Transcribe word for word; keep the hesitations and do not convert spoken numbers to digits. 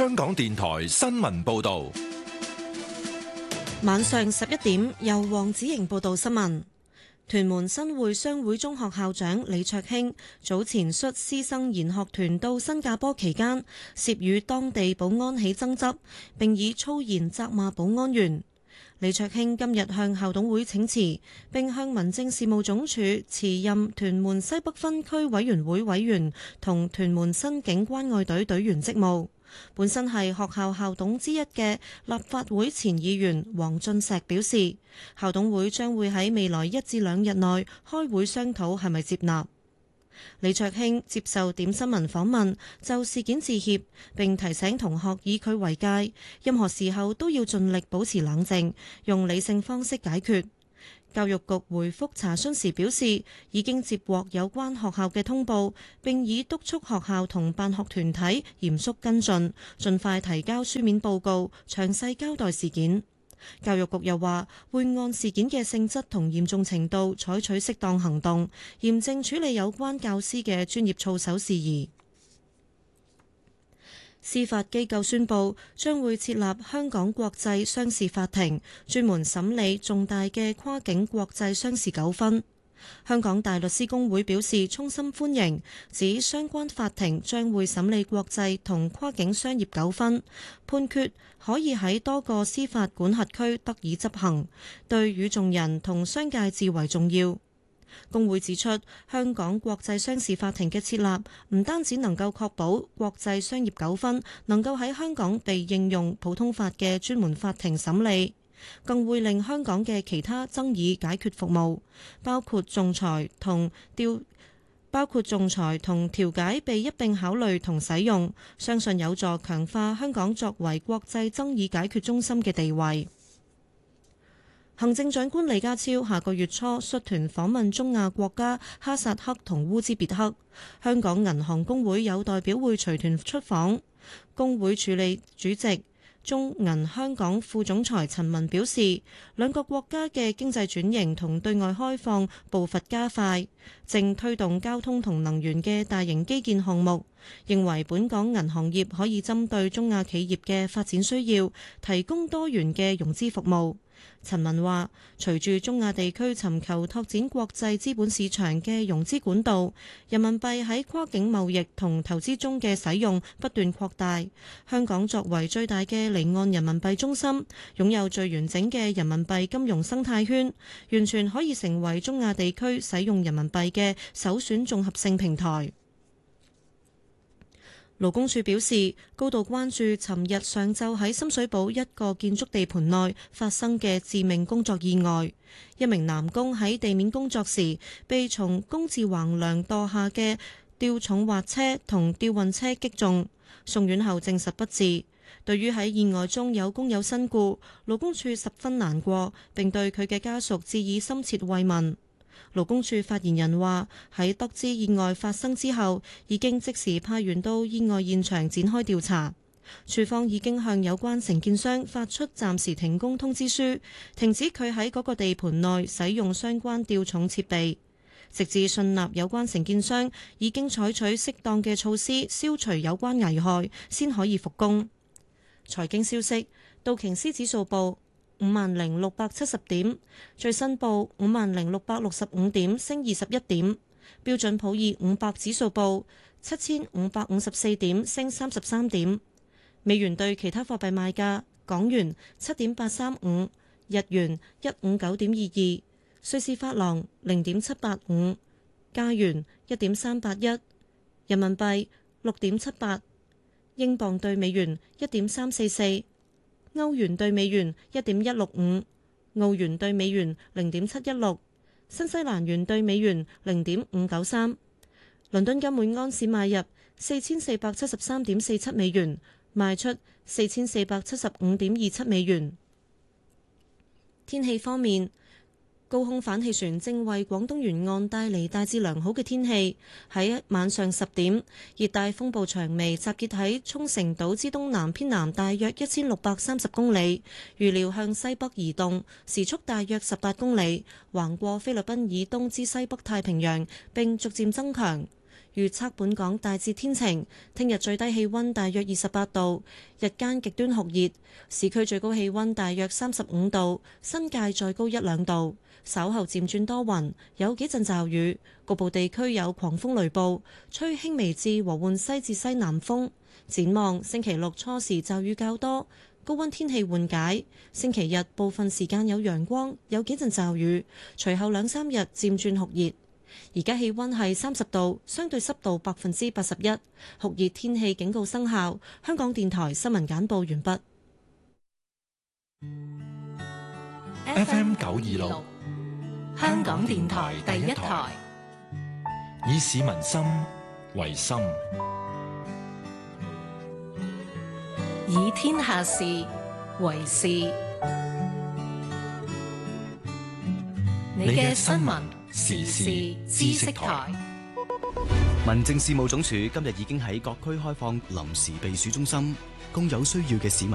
香港電台新聞報道。 晚上十一點，由黃子瑩報道新聞。屯門新會商會中學校長李卓興早前率師生研學團到新加坡期間，涉與當地保安起爭執，並以粗言責罵保安員。李卓興今日向校董會請辭，並向民政事務總署辭任屯門西北分區委員會委員同屯門新警關愛隊隊員職務。本身係學校校董之一嘅立法會前議員黃俊碩表示，校董會將會喺未來一至兩日內開會商討係咪接納。李卓興接受點新聞訪問，就事件致歉，並提醒同學以佢為戒，任何時候都要盡力保持冷靜，用理性方式解決。教育局回覆查詢時表示，已經接獲有關學校嘅通報，並已督促學校同辦學團體嚴肅跟進，盡快提交書面報告，詳細交代事件。教育局又話，會按事件嘅性質同嚴重程度採取適當行動，嚴正處理有關教師嘅專業操守事宜。司法機構宣布將會設立香港國際商事法庭，專門審理重大嘅跨境國際商事糾紛。香港大律師公會表示衷心歡迎，指相關法庭將會審理國際同跨境商業糾紛，判決可以喺多個司法管轄區得以執行，對與眾人同商界至為重要。公會指出，香港國際商事法庭嘅設立唔單止能夠確保國際商業糾紛能夠喺香港被應用普通法嘅專門法庭審理，更會令香港嘅其他爭議解決服務，包括仲裁同調包括仲裁同調解被一併考慮同使用，相信有助強化香港作為國際爭議解決中心嘅地位。行政長官李家超下個月初率團訪問中亞國家哈薩克同烏茲別克，香港銀行公會有代表會隨團出訪。公會處理主席中銀香港副總裁陳文表示，兩個國家嘅經濟轉型同對外開放步伐加快，正推動交通同能源嘅大型基建項目，認為本港銀行業可以針對中亞企業嘅發展需要，提供多元嘅融資服務。陳文話，隨住中亞地區尋求拓展國際資本市場嘅融資管道，人民幣喺跨境貿易同投資中嘅使用不斷擴大。香港作為最大嘅離岸人民幣中心，擁有最完整嘅人民幣金融生態圈，完全可以成為中亞地區使用人民幣嘅首選綜合性平台。勞工處表示，高度關注尋日上晝喺深水埗一個建築地盤內發生嘅致命工作意外。一名男工喺地面工作時，被從工字橫梁墮下嘅吊重滑車同吊運車擊中，送院後證實不治。對於喺意外中有工友身故，勞工處十分難過，並對佢嘅家屬致以深切慰問。勞工處發言人話，喺得知意外發生之後，已經即時派員到意外現場展開調查。處方已經向有關承建商發出暫時停工通知書，停止佢喺嗰個地盤內使用相關吊重設備，直至信納有關承建商已經採取適當嘅措施消除有關危害，先可以復工。財經消息，道瓊斯指數報五萬零六百七十點，最新報五萬零六百六十五點，升二十一點。標準普爾五百指數報七千五百五十四點，升三十三點。美元對其他貨幣賣價：港元七點八三五，日元一五九點二二，瑞士法郎零點七八五，加元一點三八一，人民幣六點七八，英鎊對美元一點三四四。歐元對美元一點一六五，澳元對美元零點七一六，新西蘭元對美元零點五九三。倫敦金每安士買入四千四百七十三點四七美元，賣出四千四百七十五點二七美元。天氣方面，高空反氣旋正為廣東沿岸帶嚟大致良好嘅天氣。喺晚上十點，熱帶風暴長眉集結喺沖繩島之東南偏南大約一千六百三十公里，預料向西北移動，時速大約十八公里，橫過菲律賓以東之西北太平洋，並逐漸增強。 預測本港大致天晴，聽日最低氣溫大約二十八度，日間極端酷熱，市區最高氣溫大約三十五度，新界再高一兩度。稍後漸轉多雲，有幾陣驟雨，局部地區有狂風雷暴，吹輕微至和緩西至西南風。展望星期六初時驟雨較多，高溫天氣緩解。星期日部分時間有陽光，有幾陣驟雨，隨後兩三日漸轉酷熱。而家氣溫係三十度，相對濕度百分之八十一，酷熱天氣警告生效。香港電台新聞簡報完畢。 F M 九二六， 香港電台第一台， 以市民心為心， 以天下事為事。你嘅新聞時事知識台。 民政事務總署今日已經喺各區開放臨時避暑中心，供有需要嘅市民